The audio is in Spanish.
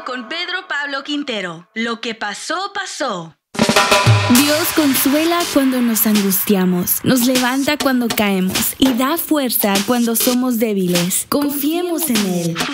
con Pedro Pablo Quintero. Lo que pasó, pasó. Dios consuela cuando nos angustiamos, nos levanta cuando caemos y da fuerza cuando somos débiles. Confiemos en Él.